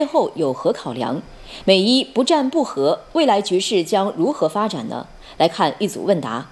背后有何考量？美伊不战不和，未来局势将如何发展呢？来看一组问答。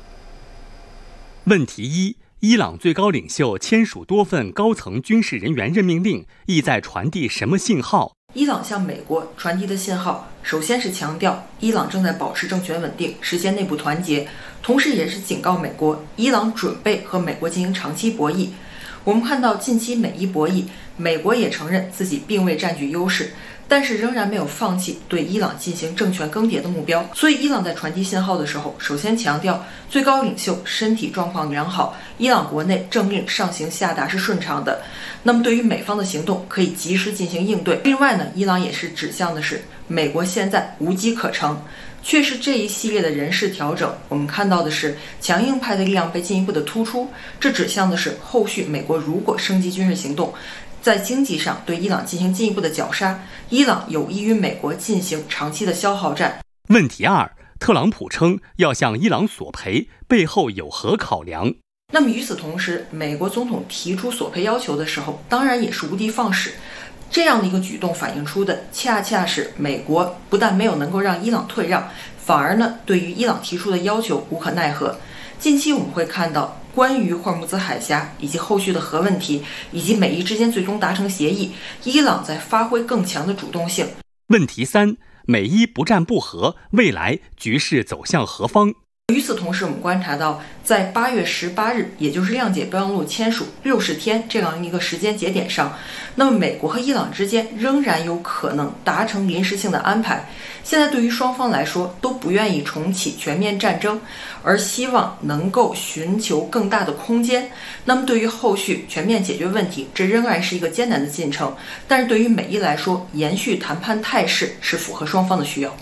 问题一：伊朗最高领袖签署多份高层军事人员任命令，意在传递什么信号？ 伊朗向美国传递的信号，首先是强调伊朗正在保持政权稳定，实现内部团结，同时也是警告美国，伊朗准备和美国进行长期博弈。我们看到近期美伊博弈，美国也承认自己并未占据优势，但是仍然没有放弃对伊朗进行政权更迭的目标。所以伊朗在传递信号的时候，首先强调最高领袖身体状况良好，伊朗国内政令上行下达是顺畅的。那么对于美方的行动可以及时进行应对。另外呢，伊朗也是指向的是美国现在无机可乘。却是这一系列的人事调整，我们看到的是强硬派的力量被进一步的突出，这指向的是后续美国如果升级军事行动，在经济上对伊朗进行进一步的绞杀，伊朗有意与美国进行长期的消耗战。 问题二：特朗普称要向伊朗索赔，背后有何考量？ 那么与此同时，美国总统提出索赔要求的时候，当然也是无的放矢。这样的一个举动反映出的，恰恰是美国不但没有能够让伊朗退让，反而呢，对于伊朗提出的要求无可奈何。近期我们会看到，关于霍尔木兹海峡以及后续的核问题，以及美伊之间最终达成协议，伊朗在发挥更强的主动性。 问题三：美伊不战不和，未来局势走向何方？ 与此同时，我们观察到，在8月18日，也就是谅解备忘录签署60天这样一个时间节点上，那么美国和伊朗之间仍然有可能达成临时性的安排。现在对于双方来说，都不愿意重启全面战争，而希望能够寻求更大的空间。那么对于后续全面解决问题，这仍然是一个艰难的进程。但是对于美伊来说，延续谈判态势是符合双方的需要。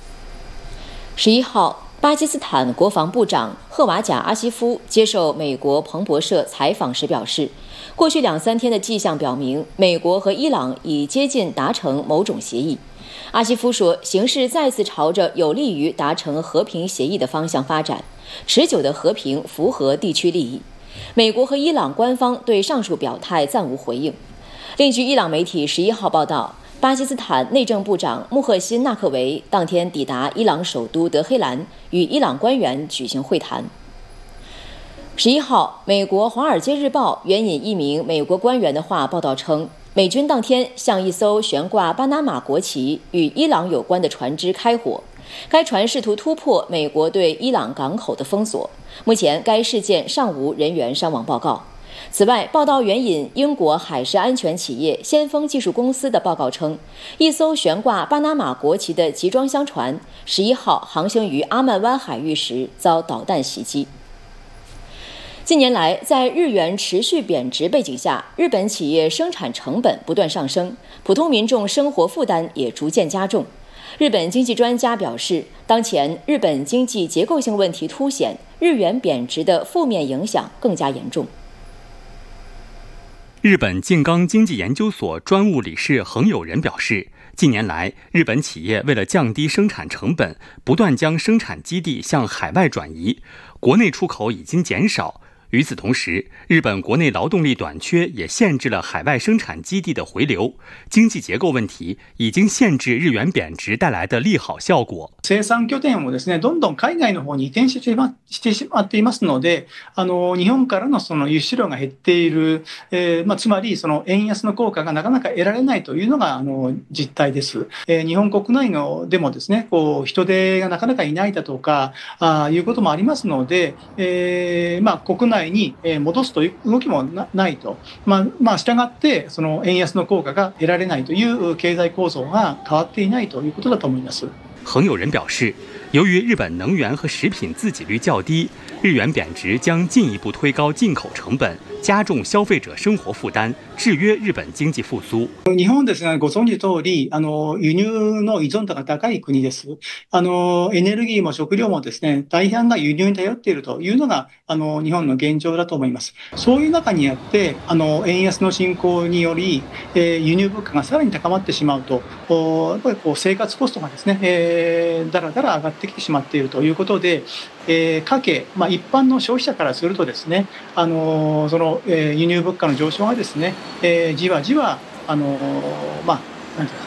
11号。巴基斯坦国防部长赫瓦贾·阿西夫接受美国彭博社采访时表示，过去2-3天的迹象表明，美国和伊朗已接近达成某种协议。阿西夫说，形势再次朝着有利于达成和平协议的方向发展，持久的和平符合地区利益。美国和伊朗官方对上述表态暂无回应。另据伊朗媒体11号报道，巴基斯坦内政部长穆赫辛·纳克维当天抵达伊朗首都德黑兰，与伊朗官员举行会谈。11号，美国《华尔街日报》援引一名美国官员的话报道称，美军当天向一艘悬挂巴拿马国旗与伊朗有关的船只开火，该船试图突破美国对伊朗港口的封锁。目前，该事件尚无人员伤亡报告。此外，报道援引英国海事安全企业先锋技术公司的报告称，一艘悬挂巴拿马国旗的集装箱船11号航行于阿曼湾海域时遭导弹袭击。近年来，在日元持续贬值背景下，日本企业生产成本不断上升，普通民众生活负担也逐渐加重。日本经济专家表示，当前日本经济结构性问题凸显，日元贬值的负面影响更加严重。 日本静冈经济研究所专务理事横友人表示，近年来，日本企业为了降低生产成本，不断将生产基地向海外转移，国内出口已经减少。与此同时，日本国内劳动力短缺也限制了海外生產基地的回流，经济结构问题已经限制日元贬值带来的利好效果。 生産拠点をですね、どんどん海外の方に移転してしまっていますので、日本からのその輸出量が減っている、つまりその円安の効果がなかなか得られないというのが実態です。日本国内のでもですね、人手がなかなかいないだとかいうこともありますので、国内に戻すという動きもないと、したがってその円安の効果が得られないという経済構造が変わっていないということだと思います。 横友人表示，由于日本能源和食品自给率较低，日元贬值将进一步推高进口成本，加重消費者生活負担，制約日本經濟復甦。 日本ですね、ご存知通り、輸入の依存度が高い国です。エネルギーも食料もですね、大半が輸入に頼っているというのが日本の現状だと思います。そういう中にあって、円安の進行により、輸入物価がさらに高まってしまうと、やっぱり生活コストがですね、だらだら上がってきてしまっているということで、家計、一般の消費者からするとですね、その輸入物価の上昇がですね、じわじわなんていうか